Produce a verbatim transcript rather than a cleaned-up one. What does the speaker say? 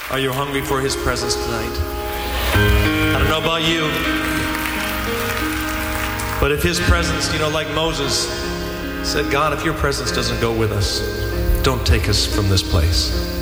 Are you hungry for his presence tonight? I don't know about you, but if his presence, you know, like Moses said, God, if your presence doesn't go with us, don't take us from this place.